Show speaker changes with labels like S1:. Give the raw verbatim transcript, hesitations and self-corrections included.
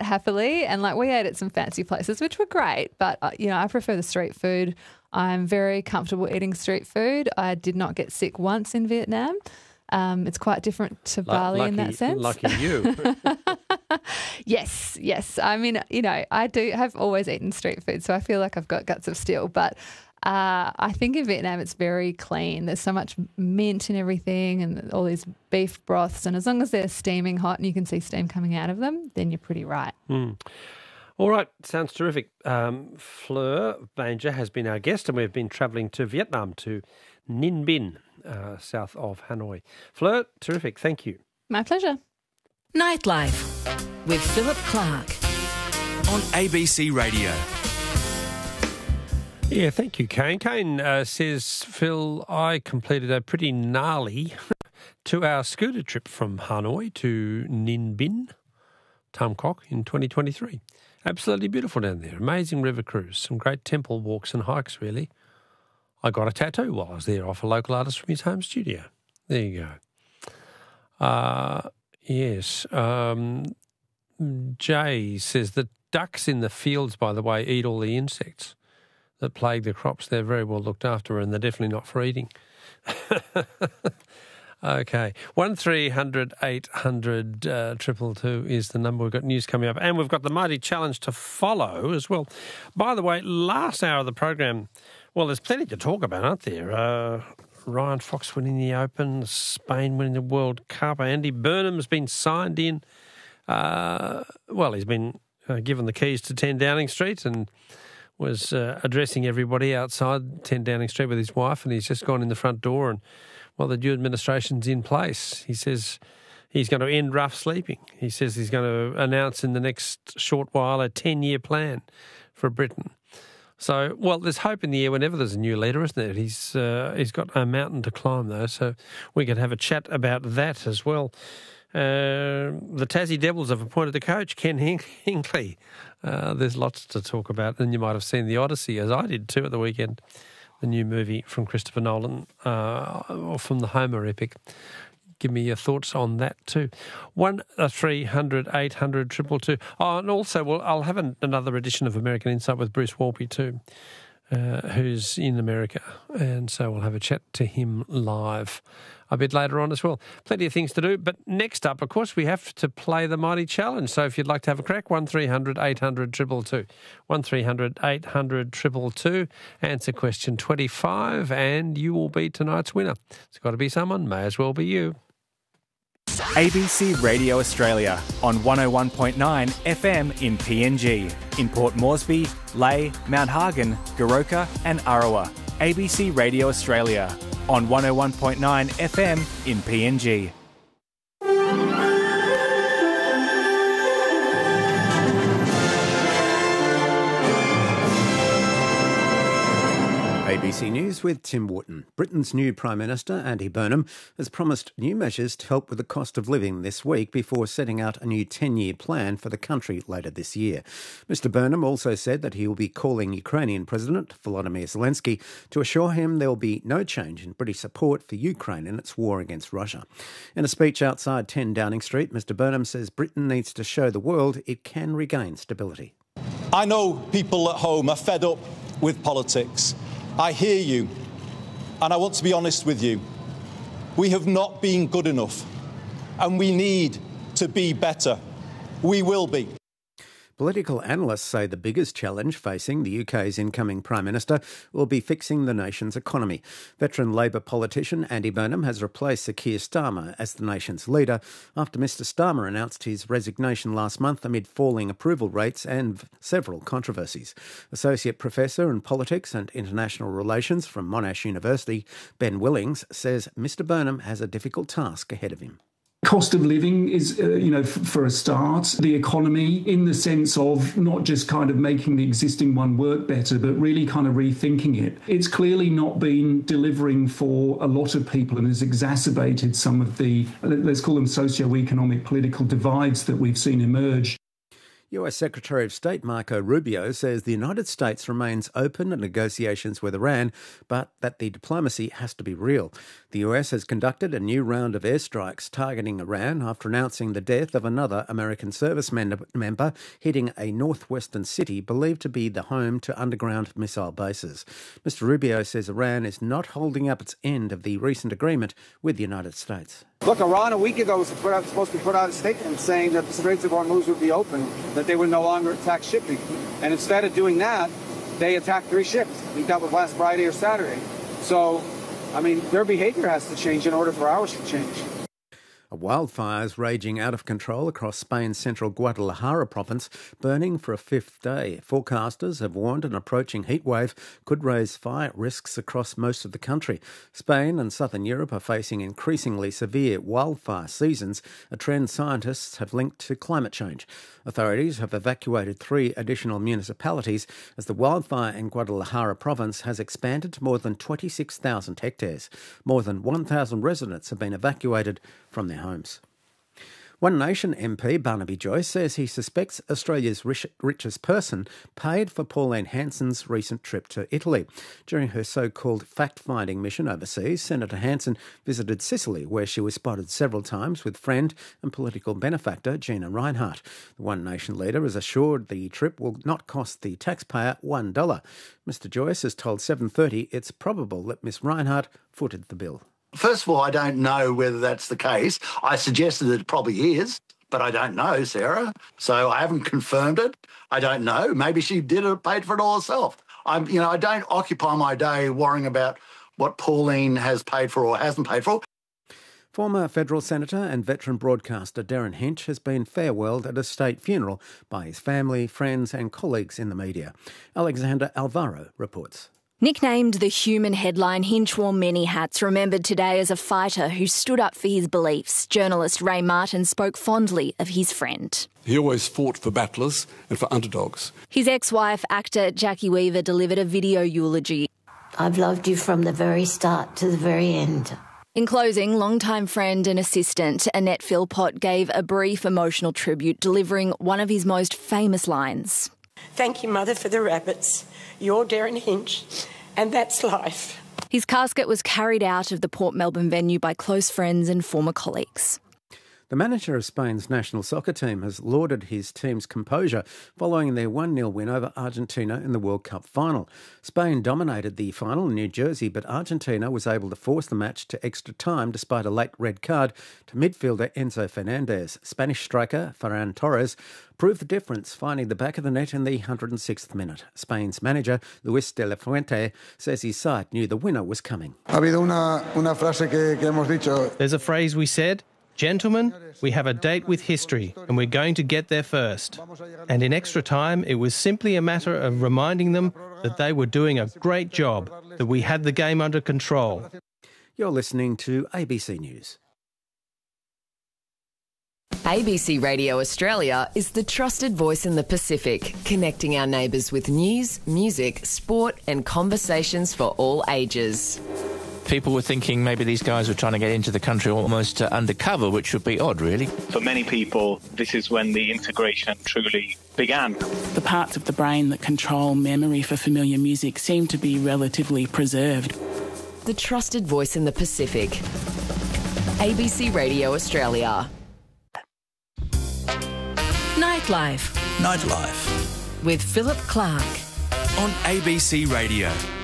S1: happily. And like we ate at some fancy places, which were great. But, uh, you know, I prefer the street food. I'm very comfortable eating street food. I did not get sick once in Vietnam. Um, it's quite different to Bali
S2: lucky,
S1: in that sense.
S2: Lucky you.
S1: Yes, yes. I mean, you know, I do have always eaten street food, so I feel like I've got guts of steel. But uh, I think in Vietnam it's very clean. There's so much mint and everything and all these beef broths. And as long as they're steaming hot and you can see steam coming out of them, then you're pretty right.
S2: Mm. All right, sounds terrific. Um, Fleur Banger has been our guest and we've been travelling to Vietnam, to Ninh Binh, uh, south of Hanoi. Fleur, terrific. Thank you.
S1: My pleasure.
S3: Nightlife with Philip Clark
S4: on A B C Radio.
S2: Yeah, thank you, Kane. Kane uh, says, Phil, I completed a pretty gnarly two-hour scooter trip from Hanoi to Ninh Binh, Tam Quoc, in twenty twenty-three. Absolutely beautiful down there. Amazing river cruise. Some great temple walks and hikes, really. I got a tattoo while I was there off a local artist from his home studio. There you go. Uh, yes. Um, Jay says that ducks in the fields, by the way, eat all the insects that plague the crops. They're very well looked after and they're definitely not for eating. Okay. one three hundred eight hundred uh, two two two is the number. We've got news coming up and we've got the Mighty Challenge to follow as well. By the way, last hour of the program, well, there's plenty to talk about, aren't there? Uh, Ryan Fox winning the Open, Spain winning the World Cup, Andy Burnham's been signed in. Uh, well, he's been uh, given the keys to ten Downing Street and was uh, addressing everybody outside ten Downing Street with his wife, and he's just gone in the front door and, well, the new administration's in place. He says he's going to end rough sleeping. He says he's going to announce in the next short while a ten-year plan for Britain. So, well, there's hope in the air whenever there's a new leader, isn't there? He's uh, he's got a mountain to climb, though, so we could have a chat about that as well. Uh, the Tassie Devils have appointed a coach, Ken Hinkley. Uh, there's lots to talk about, and you might have seen The Odyssey, as I did too, at the weekend, the new movie from Christopher Nolan, uh, or from the Homer epic. Give me your thoughts on that too. one three hundred eight hundred two two two. Oh, and also, well, I'll have an, another edition of American Insight with Bruce Walpy too, uh, who's in America. And so we'll have a chat to him live a bit later on as well. Plenty of things to do. But next up, of course, we have to play the Mighty Challenge. So if you'd like to have a crack, one three hundred eight hundred two two two. one three hundred eight hundred two two two. Answer question twenty-five and you will be tonight's winner. It's got to be someone. May as well be you.
S5: A B C Radio Australia on one oh one point nine F M in P N G, in Port Moresby, Lae, Mount Hagen, Goroka and Arawa. A B C Radio Australia on one oh one point nine F M in P N G.
S6: A B C News with Tim Wharton. Britain's new Prime Minister, Andy Burnham, has promised new measures to help with the cost of living this week before setting out a new ten-year plan for the country later this year. Mister Burnham also said that he will be calling Ukrainian President Volodymyr Zelensky to assure him there will be no change in British support for Ukraine in its war against Russia. In a speech outside ten Downing Street, Mister Burnham says Britain needs to show the world it can regain stability.
S7: I know people at home are fed up with politics. I hear you, and I want to be honest with you. We have not been good enough, and we need to be better. We will be.
S6: Political analysts say the biggest challenge facing the U K's incoming Prime Minister will be fixing the nation's economy. Veteran Labor politician Andy Burnham has replaced Sir Keir Starmer as the nation's leader after Mister Starmer announced his resignation last month amid falling approval rates and several controversies. Associate Professor in Politics and International Relations from Monash University, Ben Willings, says Mister Burnham has a difficult task ahead of him.
S8: Cost of living is, uh, you know, f- for a start, the economy in the sense of not just kind of making the existing one work better, but really kind of rethinking it. It's clearly not been delivering for a lot of people and has exacerbated some of the, let's call them socio-economic political divides that we've seen emerge.
S6: U S Secretary of State Marco Rubio says the United States remains open to negotiations with Iran, but that the diplomacy has to be real. The U S has conducted a new round of airstrikes targeting Iran after announcing the death of another American service member hitting a northwestern city believed to be the home to underground missile bases. Mister Rubio says Iran is not holding up its end of the recent agreement with the United States.
S9: Look, Iran a week ago was put out, supposed to put out a statement saying that the Straits of Hormuz would be open, that they would no longer attack shipping. And instead of doing that, they attacked three ships. I think that was last Friday or Saturday. So, I mean, their behavior has to change in order for ours to change.
S6: A wildfire is raging out of control across Spain's central Guadalajara province, burning for a fifth day. Forecasters have warned an approaching heatwave could raise fire risks across most of the country. Spain and southern Europe are facing increasingly severe wildfire seasons, a trend scientists have linked to climate change. Authorities have evacuated three additional municipalities as the wildfire in Guadalajara province has expanded to more than twenty-six thousand hectares. More than one thousand residents have been evacuated from their homes. One Nation M P Barnaby Joyce says he suspects Australia's rich, richest person paid for Pauline Hanson's recent trip to Italy. During her so-called fact-finding mission overseas, Senator Hanson visited Sicily, where she was spotted several times with friend and political benefactor Gina Rinehart. The One Nation leader has assured the trip will not cost the taxpayer one dollar. Mister Joyce has told seven thirty it's probable that Miss Rinehart footed the bill.
S10: First of all, I don't know whether that's the case. I suggested that it probably is, but I don't know, Sarah. So I haven't confirmed it. I don't know. Maybe she did it, paid for it all herself. I'm, you know, I don't occupy my day worrying about what Pauline has paid for or hasn't paid for.
S6: Former federal senator and veteran broadcaster Darren Hinch has been farewelled at a state funeral by his family, friends and colleagues in the media. Alexander Alvaro reports.
S11: Nicknamed the human headline, Hinch wore many hats, remembered today as a fighter who stood up for his beliefs. Journalist Ray Martin spoke fondly of his friend.
S12: He always fought for battlers and for underdogs.
S11: His ex-wife, actor Jackie Weaver, delivered a video eulogy.
S13: I've loved you from the very start to the very end.
S11: In closing, longtime friend and assistant Annette Philpott gave a brief emotional tribute, delivering one of his most famous lines.
S14: Thank you, Mother, for the rabbits. You're Darren Hinch, and that's life.
S11: His casket was carried out of the Port Melbourne venue by close friends and former colleagues.
S6: The manager of Spain's national soccer team has lauded his team's composure following their one nil win over Argentina in the World Cup final. Spain dominated the final in New Jersey, but Argentina was able to force the match to extra time despite a late red card to midfielder Enzo Fernandez. Spanish striker Ferran Torres proved the difference, finding the back of the net in the one hundred sixth minute. Spain's manager, Luis de la Fuente, says his side knew the winner was coming.
S15: There's a phrase we said, "Gentlemen, we have a date with history and we're going to get there first." And in extra time, it was simply a matter of reminding them that they were doing a great job, that we had the game under control.
S6: You're listening to A B C News.
S3: A B C Radio Australia is the trusted voice in the Pacific, connecting our neighbours with news, music, sport and conversations for all ages.
S16: People were thinking maybe these guys were trying to get into the country almost uh, undercover, which would be odd, really.
S17: For many people, this is when the integration truly began.
S18: The parts of the brain that control memory for familiar music seem to be relatively preserved.
S3: The trusted voice in the Pacific. A B C Radio Australia. Nightlife.
S4: Nightlife.
S3: With Philip Clark.
S4: On A B C Radio.